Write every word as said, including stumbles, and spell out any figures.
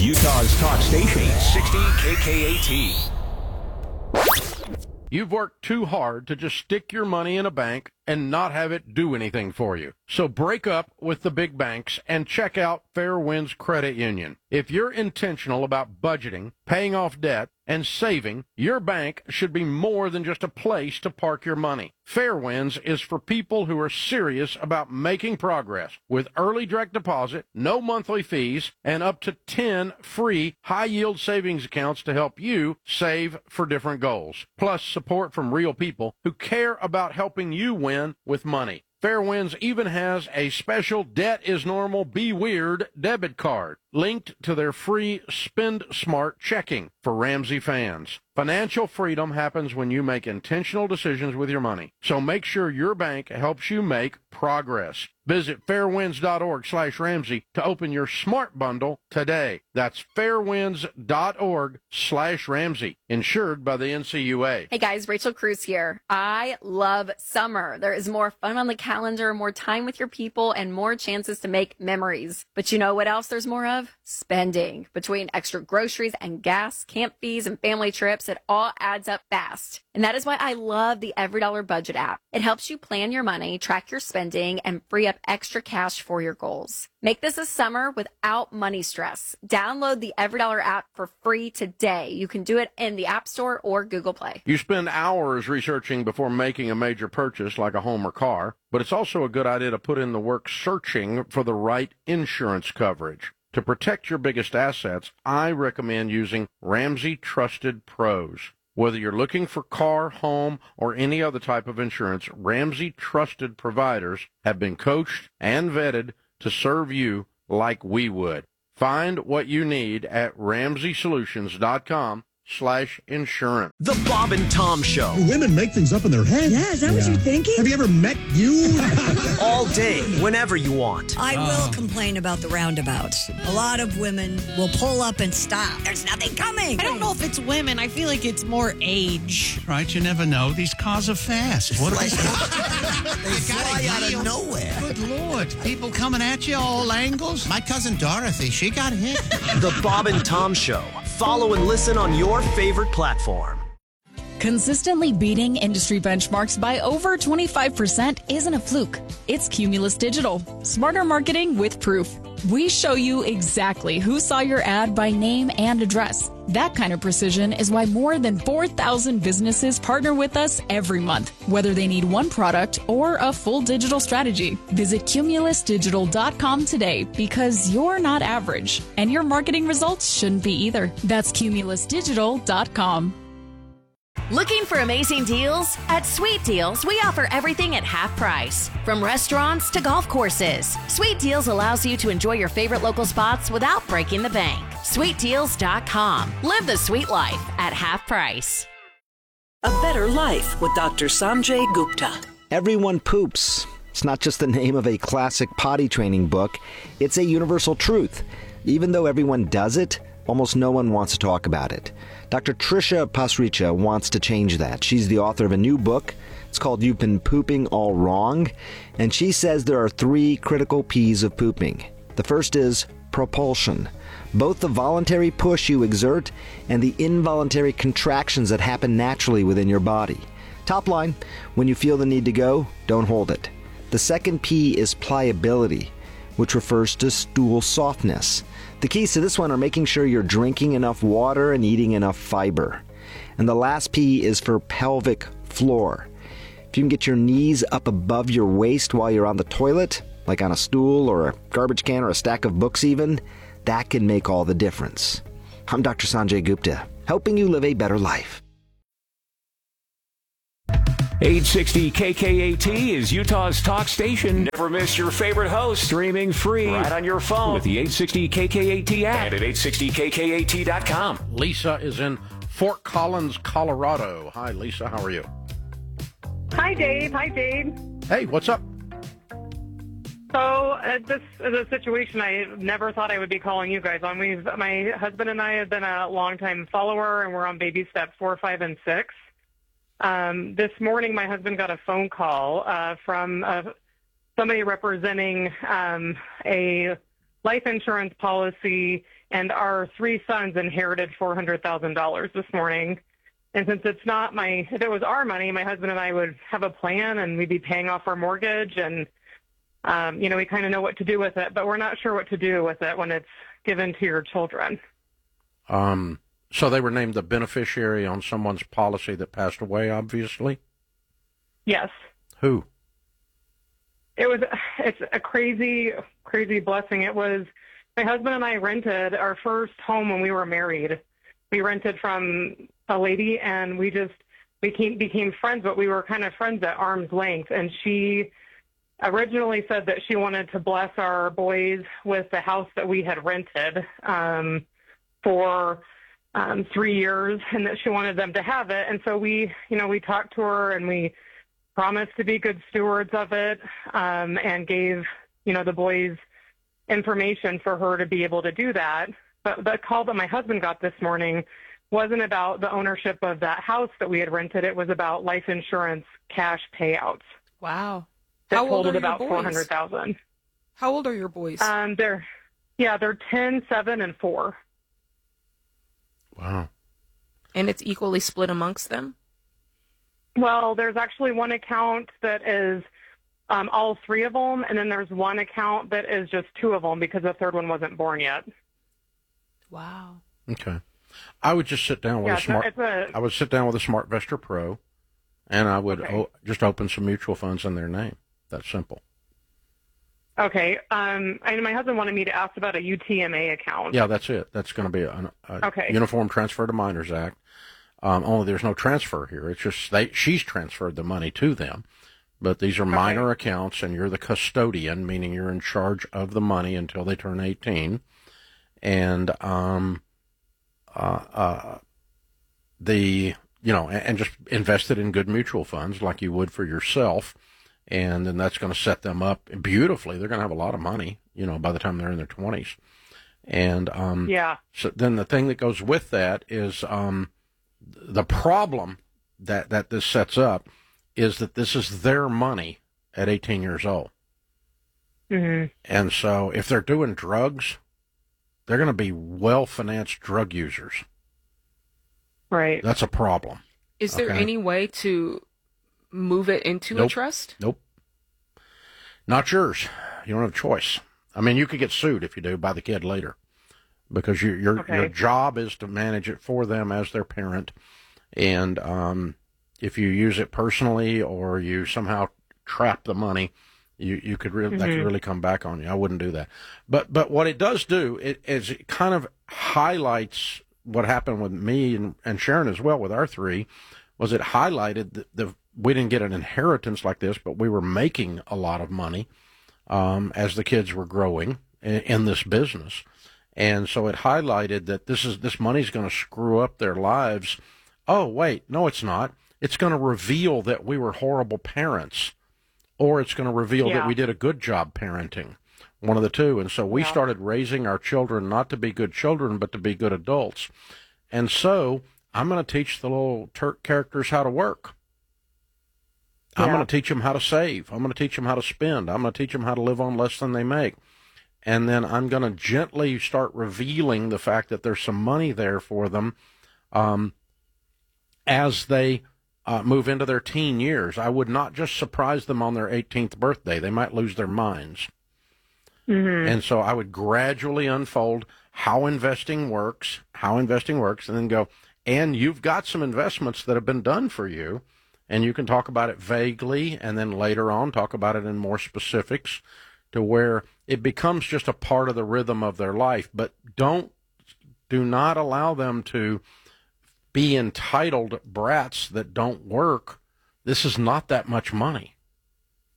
Utah's talk station, eight sixty K K A T. You've worked too hard to just stick your money in a bank and not have it do anything for you. So break up with the big banks and check out Fairwinds Credit Union. If you're intentional about budgeting, paying off debt, and saving, your bank should be more than just a place to park your money. Fairwinds is for people who are serious about making progress with early direct deposit, no monthly fees, and up to ten free high-yield savings accounts to help you save for different goals. Plus support from real people who care about helping you win with money. Fairwinds even has a special Debt is Normal, Be Weird debit card linked to their free Spend Smart checking for Ramsey fans. Financial freedom happens when you make intentional decisions with your money. So make sure your bank helps you make progress. Visit fairwinds.org slash Ramsey to open your smart bundle today. That's fairwinds.org slash Ramsey. Insured by the N C U A. Hey guys, Rachel Cruz here. I love summer. There is more fun on the calendar, more time with your people, and more chances to make memories. But you know what else there's more of? Spending. Between extra groceries and gas, camp fees, and family trips, it all adds up fast. And that is why I love the Every Dollar Budget app. It helps you plan your money, track your spending, and free up extra cash for your goals. Make this a summer without money stress. Download the Every Dollar app for free today. You can do it in the App Store or Google Play. You spend hours researching before making a major purchase like a home or car, but it's also a good idea to put in the work searching for the right insurance coverage. To protect your biggest assets, I recommend using Ramsey Trusted Pros. Whether you're looking for car, home, or any other type of insurance, Ramsey Trusted providers have been coached and vetted to serve you like we would. Find what you need at ramsey solutions dot com slash insurance. The Bob and Tom Show. Women make things up in their head. Yeah, is that yeah. what you're thinking? Have you ever met you? All day, whenever you want. I oh. will complain about the roundabouts. A lot of women will pull up and stop. There's nothing coming. I don't know if it's women. I feel like it's more age. Right, you never know. These cars are fast. What are they? They fly out of nowhere. Good Lord. People coming at you all angles. My cousin Dorothy, she got hit. The Bob and Tom Show. Follow and listen on your favorite platform. Consistently beating industry benchmarks by over twenty-five percent isn't a fluke. It's Cumulus Digital. Smarter marketing with proof. We show you exactly who saw your ad by name and address. That kind of precision is why more than four thousand businesses partner with us every month, whether they need one product or a full digital strategy. Visit cumulus digital dot com today because you're not average, and your marketing results shouldn't be either. That's cumulus digital dot com. Looking for amazing deals? At Sweet Deals, we offer everything at half price. From restaurants to golf courses, Sweet Deals allows you to enjoy your favorite local spots without breaking the bank. sweet deals dot com. Live the sweet life at half price. A Better Life with Doctor Sanjay Gupta. Everyone poops. It's not just the name of a classic potty training book. It's a universal truth. Even though everyone does it, almost no one wants to talk about it. Doctor Trisha Pasricha wants to change that. She's the author of a new book. It's called You've Been Pooping All Wrong. And she says there are three critical P's of pooping. The first is propulsion. Both the voluntary push you exert and the involuntary contractions that happen naturally within your body. Top line, when you feel the need to go, don't hold it. The second P is pliability, which refers to stool softness. The keys to this one are making sure you're drinking enough water and eating enough fiber. And the last P is for pelvic floor. If you can get your knees up above your waist while you're on the toilet, like on a stool or a garbage can or a stack of books even, that can make all the difference. I'm Doctor Sanjay Gupta, helping you live a better life. eight sixty K K A T is Utah's talk station. Never miss your favorite host. Streaming free right on your phone with the eight sixty K K A T app and at eight sixty K K A T dot com. Lisa is in Fort Collins, Colorado. Hi, Lisa. How are you? Hi, Dave. Hi, Dave. Hey, what's up? So uh, this is a situation I never thought I would be calling you guys on. We've, my husband and I have been a longtime follower, and we're on baby step four, five, and six. Um, this morning, my husband got a phone call uh, from uh, somebody representing um, a life insurance policy and our three sons inherited four hundred thousand dollars this morning. And since it's not my, if it was our money, my husband and I would have a plan and we'd be paying off our mortgage and, um, you know, we kind of know what to do with it, but we're not sure what to do with it when it's given to your children. Um, so they were named the beneficiary on someone's policy that passed away, obviously? Yes. Who? It was, it's a crazy, crazy blessing. It was, my husband and I rented our first home when we were married. We rented from a lady, and we just became became friends, but we were kind of friends at arm's length. And she originally said that she wanted to bless our boys with the house that we had rented um, for um, three years, and that she wanted them to have it. And so we, you know, we talked to her, and we promised to be good stewards of it, um, and gave, you know, the boys information for her to be able to do that. But the call that my husband got this morning wasn't about the ownership of that house that we had rented. It was about life insurance cash payouts. Wow. That How old totaled are your about boys? four hundred thousand dollars. How old are your boys? Um, they're, yeah, they're ten, seven, and four. Wow. And it's equally split amongst them? Well, there's actually one account that is um, all three of them, and then there's one account that is just two of them because the third one wasn't born yet. Wow. Okay. I would just sit down with Yeah, a it's a- smart. it's a- I would sit down with a SmartVestor Pro, and I would Okay. o- just open some mutual funds in their name. That's simple. Okay. Um, and my husband wanted me to ask about a U T M A account. Yeah, that's it. That's going to be a, a Okay. Uniform Transfer to Minors Act. Um, only there's no transfer here. It's just they, she's transferred the money to them. But these are minor accounts, and you're the custodian, meaning you're in charge of the money until they turn eighteen. And um, uh, uh, the you know, and, and just invest it in good mutual funds like you would for yourself, and then that's going to set them up beautifully. They're going to have a lot of money, you know, by the time they're in their twenties. And um, yeah. So then the thing that goes with that is um, the problem that that this sets up is that this is their money at eighteen years old. Mm-hmm. And so if they're doing drugs, they're going to be well-financed drug users. Right. That's a problem. Is there Okay? any way to move it into Nope. a trust? Nope. Not yours. You don't have a choice. I mean, you could get sued if you do by the kid later, because your your Okay. your job is to manage it for them as their parent, and um, if you use it personally or you somehow trap the money, you you could really that could Mhm. really come back on you. I wouldn't do that. But but what it does do it is it kind of highlights what happened with me and, and Sharon as well with our three, was it highlighted that the we didn't get an inheritance like this, but we were making a lot of money um, as the kids were growing in, in this business. And so it highlighted that this is this money's going to screw up their lives. Oh, wait, no, it's not. It's going to reveal that we were horrible parents, or it's going to reveal Yeah. that we did a good job parenting, one of the two. And so we Yeah. started raising our children not to be good children, but to be good adults. And so I'm going to teach the little Turk characters how to work. I'm Yeah. going to teach them how to save. I'm going to teach them how to spend. I'm going to teach them how to live on less than they make. And then I'm going to gently start revealing the fact that there's some money there for them um, as they uh, move into their teen years. I would not just surprise them on their eighteenth birthday. They might lose their minds. Mm-hmm. And so I would gradually unfold how investing works, how investing works, and then go, and you've got some investments that have been done for you, and you can talk about it vaguely, and then later on talk about it in more specifics to where it becomes just a part of the rhythm of their life. But don't, do not allow them to be entitled brats that don't work. This is not that much money.